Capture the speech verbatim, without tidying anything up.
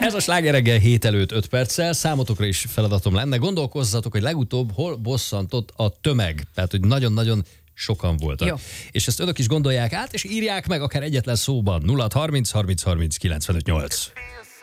Ez a Sláger reggel hét előtt öt perccel. Számotokra is feladatom lenne. Gondolkozzatok, hogy legutóbb hol bosszantott a tömeg. Tehát, hogy nagyon-nagyon sokan voltak. Jó. És ezt önök is gondolják át, és írják meg akár egyetlen szóban. nulla harminc harminc harminc kilencvenöt nyolc.